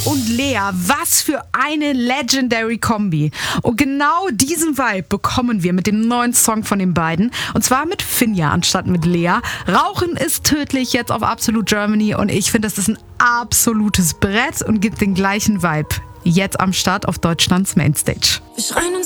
und Lea, was für eine legendary Kombi. Und genau diesen Vibe bekommen wir mit dem neuen Song von den beiden. Und zwar mit Finja anstatt mit Lea. Rauchen ist tödlich, jetzt auf Absolute Germany. Und ich finde, das ist ein absolutes Brett und gibt den gleichen Vibe. Jetzt am Start auf Deutschlands Mainstage. Wir schreien uns